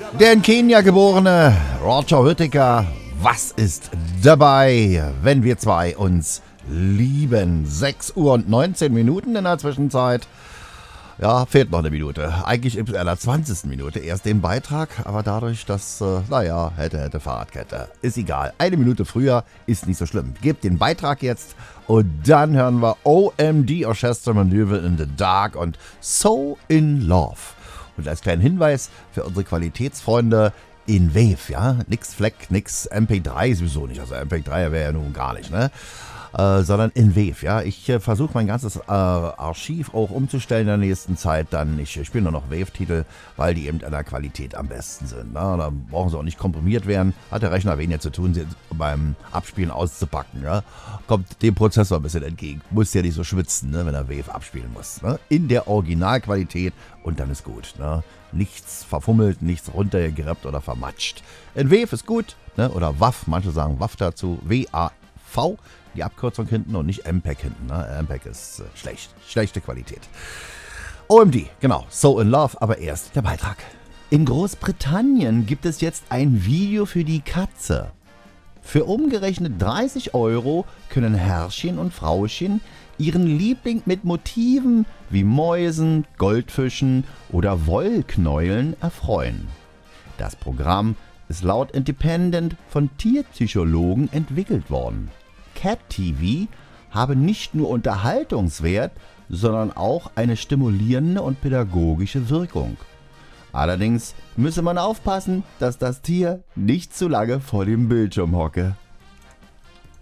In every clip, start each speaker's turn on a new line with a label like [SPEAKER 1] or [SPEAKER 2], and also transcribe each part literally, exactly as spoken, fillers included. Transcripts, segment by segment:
[SPEAKER 1] Der in Kenia geborene Roger Whittaker. Was ist dabei, wenn wir zwei uns lieben? sechs Uhr und neunzehn Minuten in der Zwischenzeit. Ja, fehlt noch eine Minute. Eigentlich in der zwanzigsten Minute erst den Beitrag, aber dadurch, dass, äh, naja, hätte, hätte, Fahrradkette. Ist egal. Eine Minute früher ist nicht so schlimm. Gebt den Beitrag jetzt und dann hören wir O M D Orchestra Maneuver in the Dark und So in Love. Und als kleinen Hinweis für unsere Qualitätsfreunde in Wave, ja, nix Fleck, nix M P drei sowieso nicht, also M P drei wäre ja nun gar nicht, ne? Äh, sondern in Wave, ja. Ich äh, versuche mein ganzes äh, Archiv auch umzustellen in der nächsten Zeit. Dann, ich, ich spiele nur noch Wave-Titel, weil die eben in der Qualität am besten sind. Ne? Da brauchen sie auch nicht komprimiert werden. Hat der Rechner weniger zu tun, sie beim Abspielen auszupacken. Ja? Kommt dem Prozessor ein bisschen entgegen. Muss ja nicht so schwitzen, ne? Wenn er Wave abspielen muss. Ne? In der Originalqualität und dann ist gut. Ne? Nichts verfummelt, nichts runtergegrappt oder vermatscht. In Wave ist gut, ne? Oder W A V, manche sagen W A V dazu, W A V. Die Abkürzung hinten und nicht M P E G hinten. Ne? M P E G ist äh, schlecht. Schlechte Qualität. O M D, genau. So in Love, aber erst der Beitrag. In Großbritannien gibt es jetzt ein Video für die Katze. Für umgerechnet dreißig Euro können Herrchen und Frauchen ihren Liebling mit Motiven wie Mäusen, Goldfischen oder Wollknäueln erfreuen. Das Programm ist laut Independent von Tierpsychologen entwickelt worden. Cat T V habe nicht nur Unterhaltungswert, sondern auch eine stimulierende und pädagogische Wirkung. Allerdings müsse man aufpassen, dass das Tier nicht zu lange vor dem Bildschirm hocke.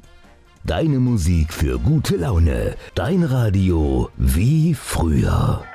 [SPEAKER 2] Deine Musik für gute Laune. Dein Radio wie früher.